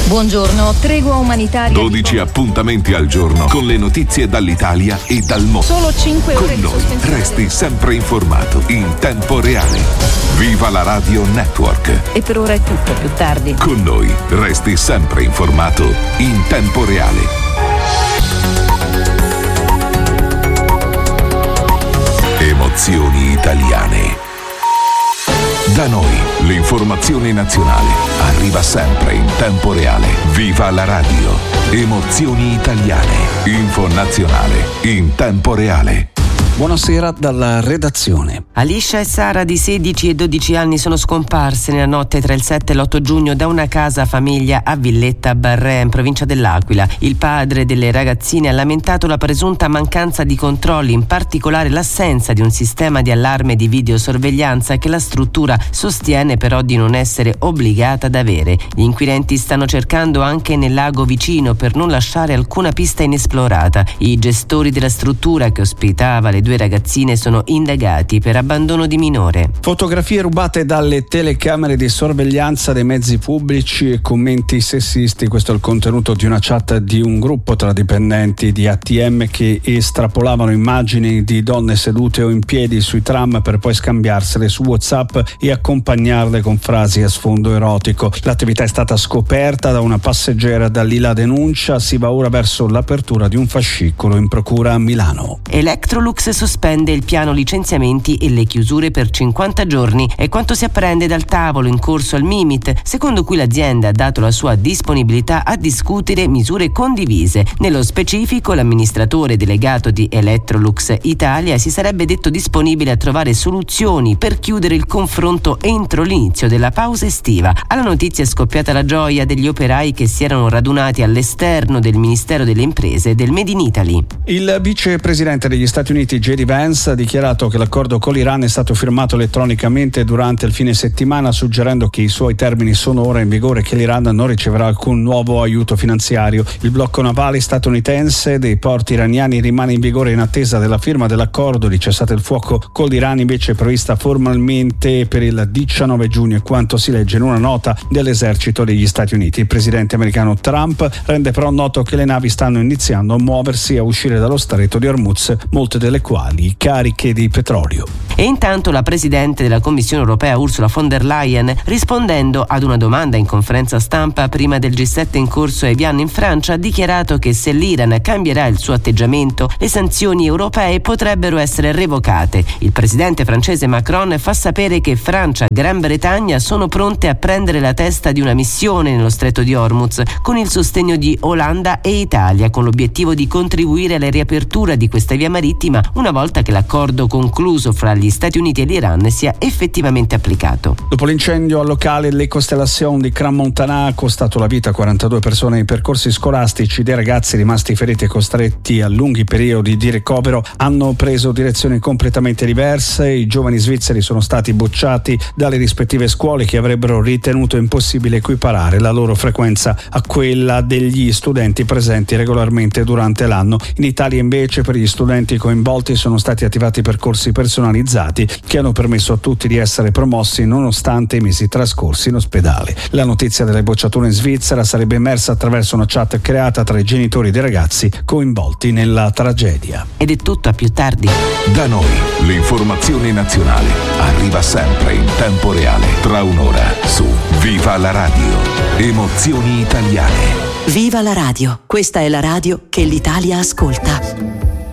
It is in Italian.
Buongiorno, tregua umanitaria. 12 appuntamenti al giorno con le notizie dall'Italia e dal mondo. Solo 5 ore con di noi sospensione. resti sempre informato in tempo reale. Viva la Radio Network. E per ora è tutto, più tardi. Con noi resti sempre informato in tempo reale. Emozioni italiane. Da noi l'informazione nazionale arriva sempre in tempo reale. Viva la radio. Emozioni italiane. Info nazionale in tempo reale. Buonasera dalla redazione. Alicia e Sara di 16 e 12 anni sono scomparse nella notte tra il 7 e l'8 giugno da una casa famiglia a Villetta Barré, in provincia dell'Aquila. Il padre delle ragazzine ha lamentato la presunta mancanza di controlli, in particolare l'assenza di un sistema di allarme di videosorveglianza che la struttura sostiene però di non essere obbligata ad avere. Gli inquirenti stanno cercando anche nel lago vicino per non lasciare alcuna pista inesplorata. I gestori della struttura che ospitava le due ragazzine sono indagati per abbandono di minore. Fotografie rubate dalle telecamere di sorveglianza dei mezzi pubblici e commenti sessisti. Questo è il contenuto di una chat di un gruppo tra dipendenti di ATM che estrapolavano immagini di donne sedute o in piedi sui tram per poi scambiarsele su WhatsApp e accompagnarle con frasi a sfondo erotico. L'attività è stata scoperta da una passeggera. Da lì la denuncia. Si va ora verso l'apertura di un fascicolo in procura a Milano. Electrolux sospende il piano licenziamenti e le chiusure per 50 giorni. È quanto si apprende dal tavolo in corso al Mimit, secondo cui l'azienda ha dato la sua disponibilità a discutere misure condivise. Nello specifico, l'amministratore delegato di Electrolux Italia si sarebbe detto disponibile a trovare soluzioni per chiudere il confronto entro l'inizio della pausa estiva. Alla notizia è scoppiata la gioia degli operai che si erano radunati all'esterno del Ministero delle Imprese e del Made in Italy. Il vicepresidente degli Stati Uniti J.D. Vance ha dichiarato che l'accordo con l'Iran è stato firmato elettronicamente durante il fine settimana, suggerendo che i suoi termini sono ora in vigore e che l'Iran non riceverà alcun nuovo aiuto finanziario. Il blocco navale statunitense dei porti iraniani rimane in vigore in attesa della firma dell'accordo di cessate il fuoco con l'Iran, invece prevista formalmente per il 19 giugno, quanto si legge in una nota dell'esercito degli Stati Uniti. Il presidente americano Trump rende però noto che le navi stanno iniziando a muoversi e a uscire dallo stretto di Hormuz, molte delle quali cariche di petrolio. E intanto la presidente della Commissione europea Ursula von der Leyen, rispondendo ad una domanda in conferenza stampa prima del G7 in corso a Evian in Francia, ha dichiarato che se l'Iran cambierà il suo atteggiamento, le sanzioni europee potrebbero essere revocate. Il presidente francese Macron fa sapere che Francia e Gran Bretagna sono pronte a prendere la testa di una missione nello stretto di Hormuz con il sostegno di Olanda e Italia, con l'obiettivo di contribuire alla riapertura di questa via marittima una volta che l'accordo concluso fra gli Stati Uniti e l'Iran sia effettivamente applicato. Dopo l'incendio al locale Le Constellation di Crans-Montana ha costato la vita a 42 persone. I percorsi scolastici dei ragazzi rimasti feriti e costretti a lunghi periodi di ricovero hanno preso direzioni completamente diverse. I giovani svizzeri sono stati bocciati dalle rispettive scuole che avrebbero ritenuto impossibile equiparare la loro frequenza a quella degli studenti presenti regolarmente durante l'anno. In Italia invece per gli studenti coinvolti sono stati attivati percorsi personalizzati che hanno permesso a tutti di essere promossi nonostante i mesi trascorsi in ospedale. La notizia delle bocciature in Svizzera sarebbe emersa attraverso una chat creata tra i genitori dei ragazzi coinvolti nella tragedia. Ed è tutto, a più tardi. Da noi l'informazione nazionale arriva sempre in tempo reale. Tra un'ora su Viva la Radio. Emozioni italiane. Viva la radio. Questa è la radio che l'Italia ascolta.